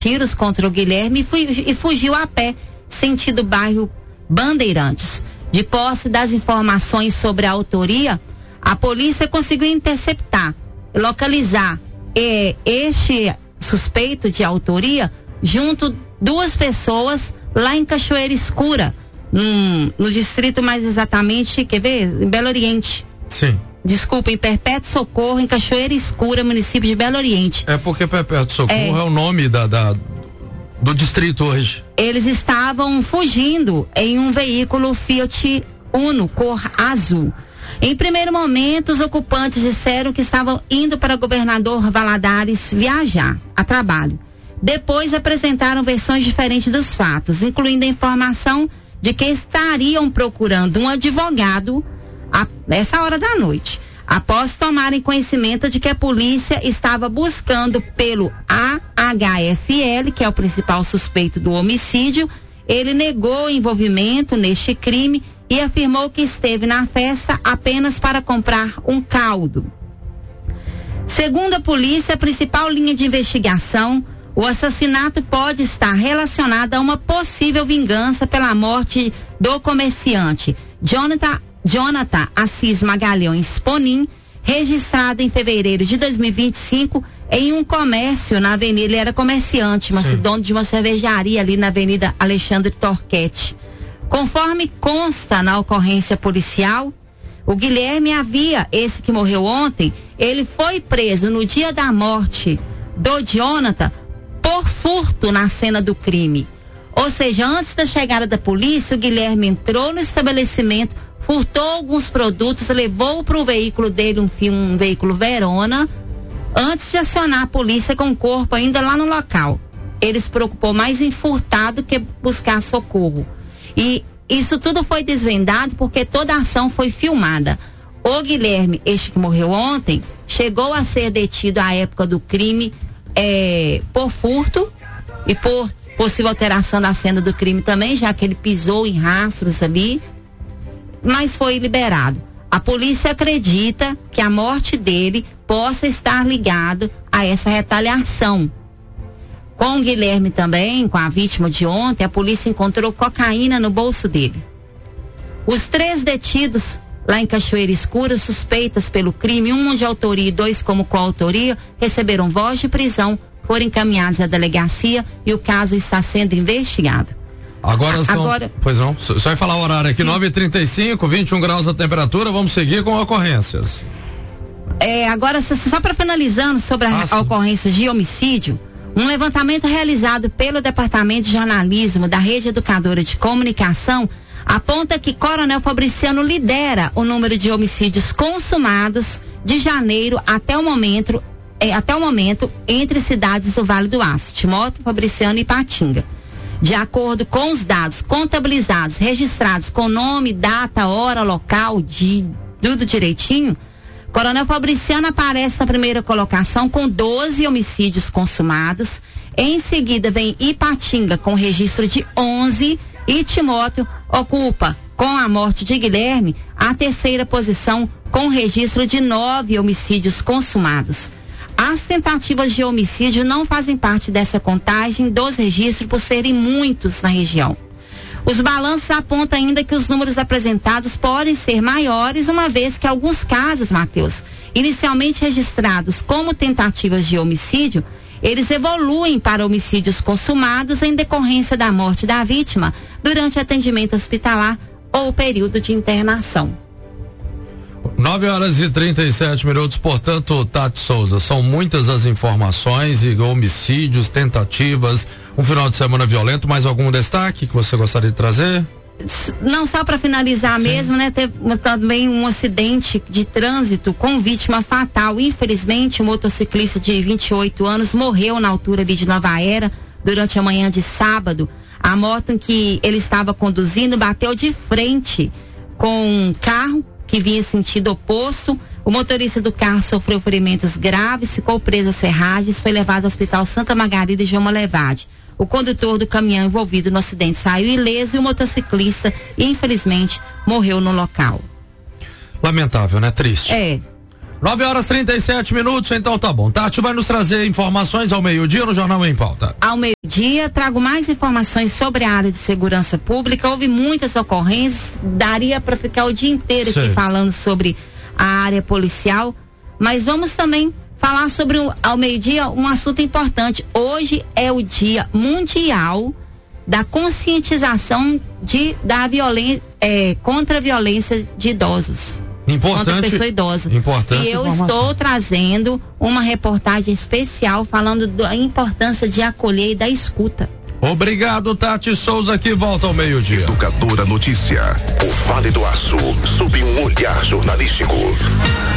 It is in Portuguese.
tiros contra o Guilherme e fugiu a pé, sentido bairro Bandeirantes. De posse das informações sobre a autoria, a polícia conseguiu interceptar, localizar este suspeito de autoria junto duas pessoas lá em Cachoeira Escura, no distrito mais exatamente, quer ver? Em Belo Oriente. Sim. Desculpa, em Perpétuo Socorro, em Cachoeira Escura, município de Belo Oriente. É porque Perpétuo Socorro é o nome do distrito hoje. Eles estavam fugindo em um veículo Fiat Uno, cor azul. Em primeiro momento, os ocupantes disseram que estavam indo para Governador Valadares viajar a trabalho. Depois apresentaram versões diferentes dos fatos, incluindo a informação de que estariam procurando um advogado nessa hora da noite, após tomarem conhecimento de que a polícia estava buscando pelo AHFL, que é o principal suspeito do homicídio. Ele negou o envolvimento neste crime e afirmou que esteve na festa apenas para comprar um caldo. Segundo a polícia, a principal linha de investigação, o assassinato pode estar relacionado a uma possível vingança pela morte do comerciante Jonathan Assis Magalhães Ponin, registrado em fevereiro de 2025 em um comércio na avenida. Ele era comerciante, dono de uma cervejaria ali na Avenida Alexandre Torquete. Conforme consta na ocorrência policial, o Guilherme esse que morreu ontem, ele foi preso no dia da morte do Jonathan por furto na cena do crime. Ou seja, antes da chegada da polícia, o Guilherme entrou no estabelecimento, furtou alguns produtos, levou para o veículo dele um veículo Verona, antes de acionar a polícia com o corpo ainda lá no local. Ele se preocupou mais em furtar do que buscar socorro. E isso tudo foi desvendado porque toda a ação foi filmada. O Guilherme, este que morreu ontem, chegou a ser detido à época do crime por furto e por possível alteração da cena do crime também, já que ele pisou em rastros ali, mas foi liberado. A polícia acredita que a morte dele possa estar ligada a essa retaliação. Com o Guilherme também, com a vítima de ontem, a polícia encontrou cocaína no bolso dele. Os 3 detidos lá em Cachoeira Escura, suspeitas pelo crime, 1 de autoria e 2 como coautoria, receberam voz de prisão, foram encaminhados à delegacia e o caso está sendo investigado. Pois não, só ia falar o horário aqui, 9h35, 21 graus a temperatura, vamos seguir com ocorrências. Agora, só para finalizando sobre a ocorrência de homicídio, um levantamento realizado pelo Departamento de Jornalismo da Rede Educadora de Comunicação aponta que Coronel Fabriciano lidera o número de homicídios consumados de janeiro até o momento entre cidades do Vale do Aço, Timóteo, Fabriciano e Ipatinga. De acordo com os dados contabilizados, registrados com nome, data, hora, local, tudo direitinho, Coronel Fabriciano aparece na primeira colocação com 12 homicídios consumados. Em seguida vem Ipatinga com registro de 11 e Timóteo ocupa, com a morte de Guilherme, a terceira posição com registro de 9 homicídios consumados. As tentativas de homicídio não fazem parte dessa contagem dos registros por serem muitos na região. Os balanços apontam ainda que os números apresentados podem ser maiores, uma vez que alguns casos, Matheus, inicialmente registrados como tentativas de homicídio, eles evoluem para homicídios consumados em decorrência da morte da vítima durante atendimento hospitalar ou período de internação. 9h37, portanto, Tati Souza, são muitas as informações e homicídios, tentativas, um final de semana violento. Mais algum destaque que você gostaria de trazer? Não, só para finalizar mesmo, né? Teve também um acidente de trânsito com vítima fatal. Infelizmente, um motociclista de 28 anos morreu na altura ali de Nova Era durante a manhã de sábado. A moto em que ele estava conduzindo bateu de frente com um carro que vinha em sentido oposto. O motorista do carro sofreu ferimentos graves, ficou preso às ferragens, foi levado ao Hospital Santa Margarida e João Molevade. O condutor do caminhão envolvido no acidente saiu ileso e o motociclista, infelizmente, morreu no local. Lamentável, né? Triste. 9h37, então tá bom. Tati vai nos trazer informações ao meio-dia no Jornal em Pauta. Ao meio-dia, trago mais informações sobre a área de segurança pública. Houve muitas ocorrências, daria para ficar o dia inteiro aqui falando sobre a área policial, mas vamos também falar sobre, ao meio-dia, um assunto importante. Hoje é o Dia Mundial da Conscientização da violência, contra a violência de idosos. Importante. Contra a pessoa idosa. Importante. E eu estou trazendo uma reportagem especial falando da importância de acolher e da escuta. Obrigado, Tati Souza, que volta ao meio-dia. Educadora Notícia. O Vale do Aço, sob um olhar jornalístico.